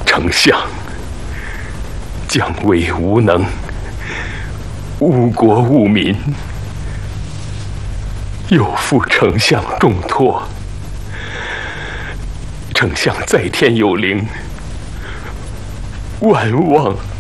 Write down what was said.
丞相，将为无能，误国误民，又负丞相重托。丞相在天有灵，万望